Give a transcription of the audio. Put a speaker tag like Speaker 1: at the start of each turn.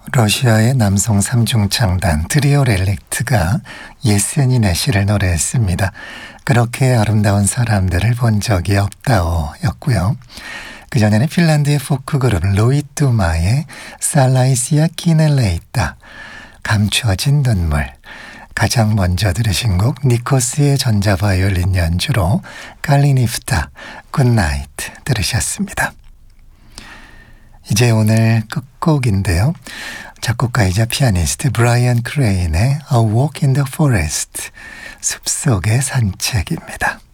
Speaker 1: 러시아의 남성 삼중창단 트리오 렐릭트가 예스니네 시를 노래했습니다. 그렇게 아름다운 사람들을 본 적이 없다오 였고요. 그전에는 핀란드의 포크그룹 로이투마의 살라이시아 키넬레이따 감춰진 눈물, 가장 먼저 들으신 곡 니코스의 전자바이올린 연주로 칼리니프타 굿나이트 들으셨습니다. 이제 오늘 끝곡인데요. 작곡가이자 피아니스트 브라이언 크레인의 A Walk in the Forest, 숲속의 산책입니다.